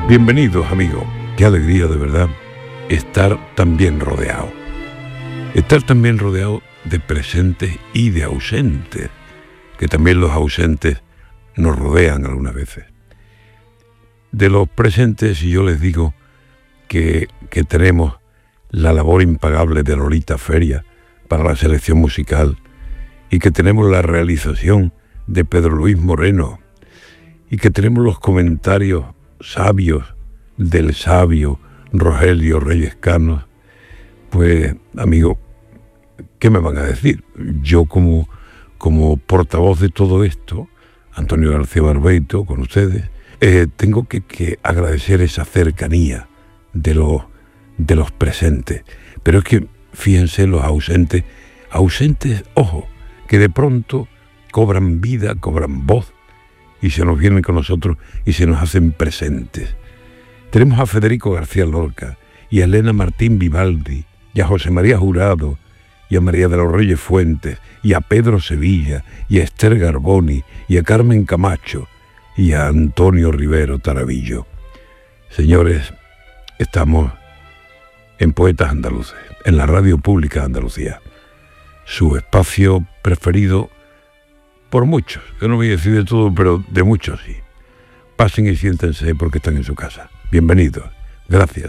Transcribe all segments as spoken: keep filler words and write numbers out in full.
Bienvenidos, amigos. Qué alegría, de verdad, estar tan bien rodeado. Estar tan bien rodeado de presentes y de ausentes, que también los ausentes nos rodean algunas veces. De los presentes, si yo les digo que, que tenemos la labor impagable de Lolita Feria para la selección musical, y que tenemos la realización de Pedro Luis Moreno, y que tenemos los comentarios sabios del sabio Rogelio Reyes Canos, pues, amigo, ¿qué me van a decir? Yo como, como portavoz de todo esto, Antonio García Barbeito, con ustedes, eh, tengo que, que agradecer esa cercanía de los, de los presentes. Pero es que, fíjense, los ausentes, ausentes, ojo, que de pronto cobran vida, cobran voz, y se nos vienen con nosotros y se nos hacen presentes. Tenemos a Federico García Lorca, y a Elena Martín Vivaldi, y a José María Jurado, y a María de los Reyes Fuentes, y a Pedro Sevilla, y a Esther Garboni, y a Carmen Camacho, y a Antonio Rivero Tarabillo. Señores, estamos en Poetas Andaluces, en la Radio Pública de Andalucía, su espacio preferido por muchos. Yo no voy a decir de todo, pero de muchos sí. Pasen y siéntense porque están en su casa. Bienvenidos. Gracias.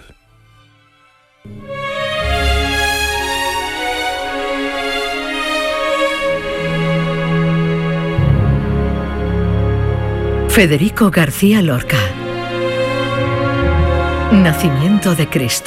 Federico García Lorca. Nacimiento de Cristo.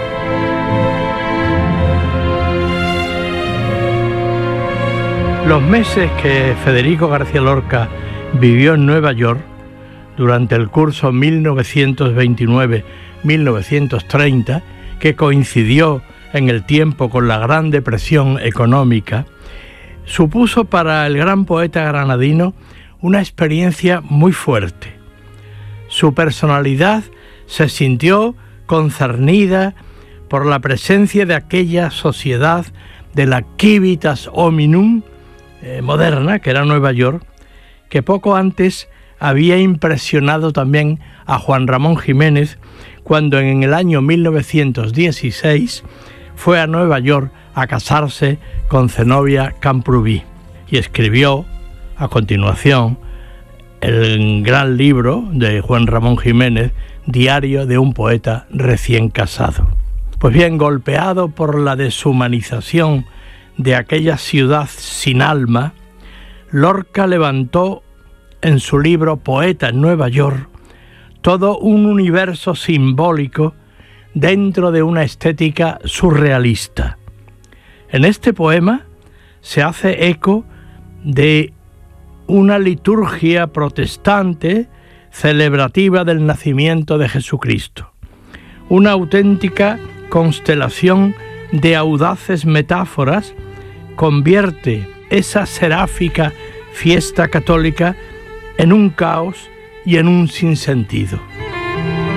Los meses que Federico García Lorca vivió en Nueva York durante el curso mil novecientos veintinueve a mil novecientos treinta, que coincidió en el tiempo con la Gran Depresión económica, supuso para el gran poeta granadino una experiencia muy fuerte. Su personalidad se sintió concernida por la presencia de aquella sociedad de la civitas hominum eh, moderna, que era Nueva York, que poco antes había impresionado también a Juan Ramón Jiménez cuando en el año mil novecientos dieciséis fue a Nueva York a casarse con Zenobia Camprubí y escribió a continuación el gran libro de Juan Ramón Jiménez, Diario de un poeta recién casado. Pues bien, golpeado por la deshumanización de aquella ciudad sin alma, Lorca levantó en su libro Poeta en Nueva York todo un universo simbólico dentro de una estética surrealista. En este poema se hace eco de una liturgia protestante celebrativa del nacimiento de Jesucristo, una auténtica constelación de audaces metáforas convierte esa seráfica fiesta católica en un caos y en un sinsentido.